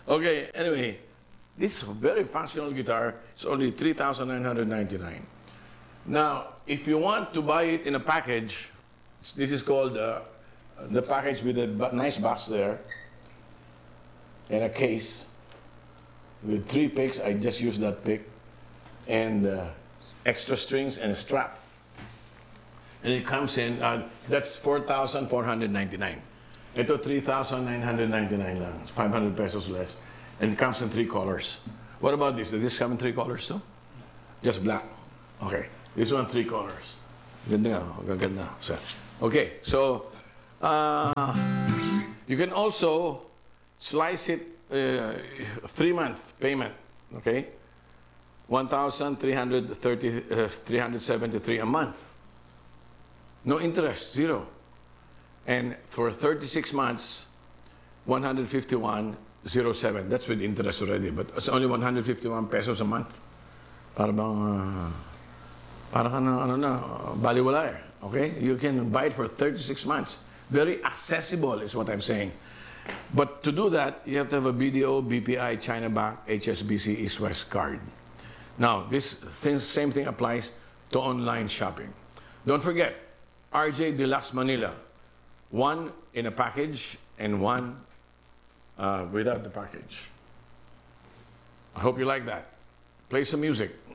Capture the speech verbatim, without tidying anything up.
Okay, anyway, this very functional guitar is only three thousand nine hundred ninety-nine. Now, if you want to buy it in a package, this is called uh, the package with a nice box there and a case with three picks. I just used that pick and uh, extra strings and a strap. And it comes in, uh, that's four thousand four hundred ninety-nine. Ito three thousand nine hundred ninety-nine lang, five hundred pesos less. And it comes in three colors. What about this? Does this come in three colors too? Just black. Okay. This one, three colors. Ganda nga. Ganda. So, okay. So, uh, you can also slice it uh, three-month payment. Okay? one thousand three hundred thirty, uh, three hundred seventy-three a month. No interest, zero. And for thirty-six months, one hundred fifty-one oh seven. That's with interest already, but it's only one hundred fifty-one pesos a month. Para bang, uh, para ka na, ano na, baliwala eh. Okay? You can buy it for thirty-six months. Very accessible is what I'm saying. But to do that, you have to have a B D O, B P I, China Bank, H S B C, East West card. Now, this thing, same thing applies to online shopping. Don't forget, R J Deluxe Manila. One in a package and one uh, without the package. I hope you like that. Play some music.